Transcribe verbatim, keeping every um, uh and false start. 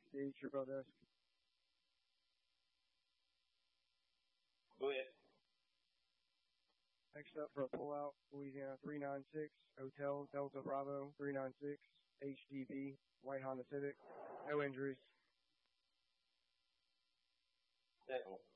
Stage, your bell desk. Go ahead. Next up for a pullout, Louisiana three nine six, Hotel Delta Bravo three nine six, H D V, White Honda Civic. No injuries. Second.